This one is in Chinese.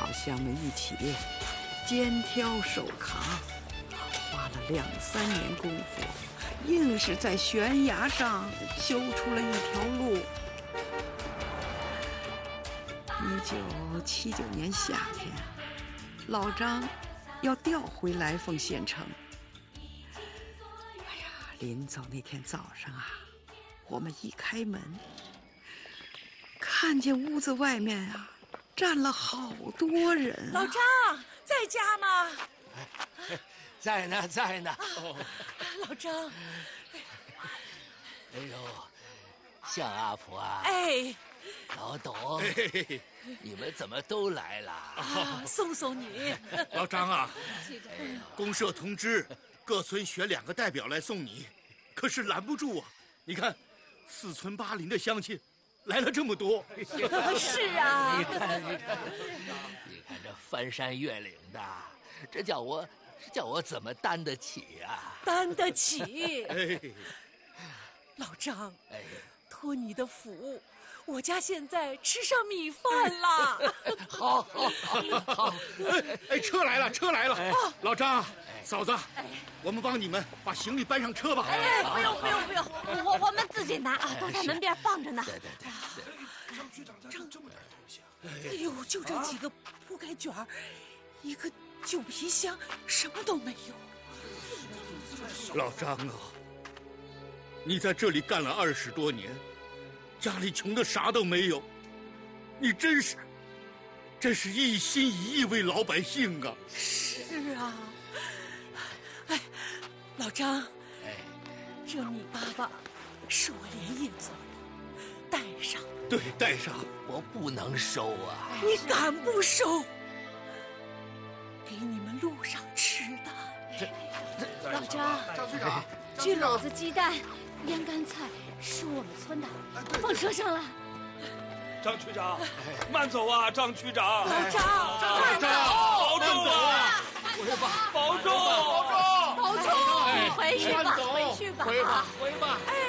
老乡们一起肩挑手扛，花了2、3年功夫，硬是在悬崖上修出了一条路。1979年夏天，老张要调回来凤县城。哎呀，临走那天早上啊，我们一开门，看见屋子外面啊站了好多人。 老张在家吗？ 在呢，在呢。 老张， 哎呦，向阿婆啊！ 哎， 老董，你们怎么都来了？ 送送你。 老张啊，公社通知各村选2个代表来送你，可是拦不住啊！你看，4村8邻的乡亲来了这么多。 是啊， 你看这翻山越岭的，这叫我怎么担得起啊？ 担得起。 哎， 老张， 哎， 托你的福，我家现在吃上米饭了。 好。 哎，车来了，车来了！老张，嫂子，我们帮你们把行李搬上车吧。 哎，不用，我们自己拿啊，都在门边放着呢。 对。 张局长在这么点东西啊！ 哎呦，就这几个铺盖卷儿，一个旧皮箱，什么都没有。 老张啊，你在这里干了20多年，家里穷的啥都没有，你真是一心一意为老百姓啊！ 是啊，哎，老张，这米粑粑是我连夜做的，带上。 对，带上。 我不能收啊！ 你敢不收？给你们路上吃的。 老张， 张局长， 这篓子鸡蛋、腌干菜是我们村的，放车上了。 张区长，慢走啊，张区长。 老张， 慢走，保重啊！保重！ 保重，回去吧，回吧。 回吧。